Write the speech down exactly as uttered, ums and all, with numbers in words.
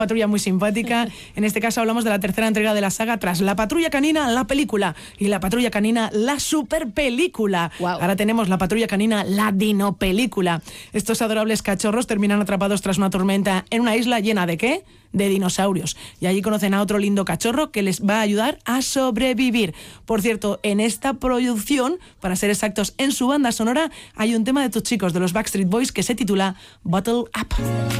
Patrulla muy simpática. En este caso hablamos de la tercera entrega de la saga tras La Patrulla Canina, la película, y La Patrulla Canina, la super película. Wow. Ahora tenemos La Patrulla Canina, la dino película. Estos adorables cachorros terminan atrapados tras una tormenta en una isla llena de ¿qué? De dinosaurios. Y allí conocen a otro lindo cachorro que les va a ayudar a sobrevivir. Por cierto, en esta producción, para ser exactos, en su banda sonora, hay un tema de tus chicos de los Backstreet Boys que se titula Bottle Up.